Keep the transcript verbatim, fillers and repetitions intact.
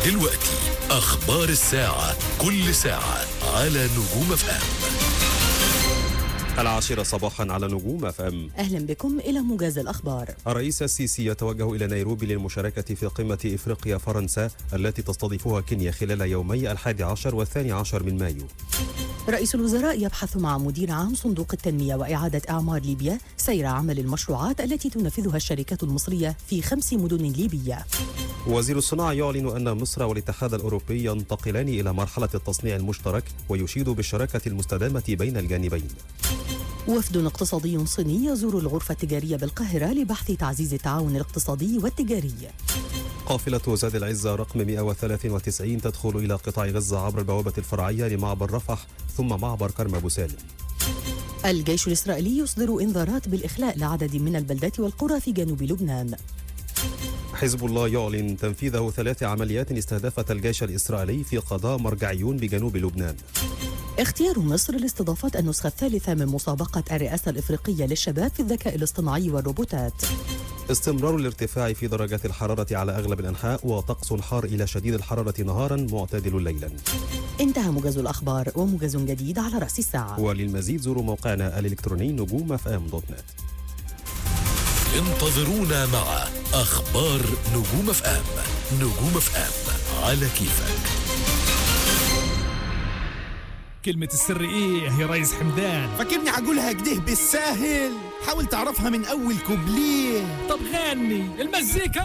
دلوقتي أخبار الساعة، كل ساعة على نجوم اف ام. العاشرة صباحا على نجوم اف ام. أهلا بكم إلى موجز الأخبار. الرئيس السيسي يتوجه إلى نيروبي للمشاركة في قمة إفريقيا فرنسا التي تستضيفها كينيا خلال يومي الحادي عشر والثاني عشر من مايو. رئيس الوزراء يبحث مع مدير عام صندوق التنمية وإعادة أعمار ليبيا سير عمل المشروعات التي تنفذها الشركات المصرية في خمس مدن ليبية. وزير الصناعة يعلن أن مصر والاتحاد الأوروبي ينتقلان إلى مرحلة التصنيع المشترك ويشيد بالشراكة المستدامة بين الجانبين. وفد اقتصادي صيني يزور الغرفة التجارية بالقاهرة لبحث تعزيز التعاون الاقتصادي والتجاري. قافلة زاد العزة رقم مئة وثلاثة وتسعين تدخل إلى قطاع غزة عبر البوابة الفرعية لمعبر رفح ثم معبر كرم أبو سالم. الجيش الإسرائيلي يصدر إنذارات بالإخلاء لعدد من البلدات والقرى في جنوب لبنان. حزب الله يعلن تنفيذه ثلاث عمليات استهدفت الجيش الإسرائيلي في قضاء مرجعيون بجنوب لبنان. اختيار مصر لاستضافة النسخة الثالثة من مسابقة الرئاسة الإفريقية للشباب في الذكاء الاصطناعي والروبوتات. استمرار الارتفاع في درجات الحرارة على أغلب الأنحاء وطقس حار إلى شديد الحرارة نهارا معتدل ليلا. انتهى موجز الأخبار وموجز جديد على رأس الساعة. وللمزيد زوروا موقعنا الإلكتروني نجوم اف ام دوت نت. انتظرونا مع أخبار نجوم اف ام. نجوم اف ام على كيفك. كلمة السر ايه يا ريس حمدان؟ فاكرني هقولها كده بالساهل؟ حاول تعرفها من اول كوبليه. طب غني المزيكا.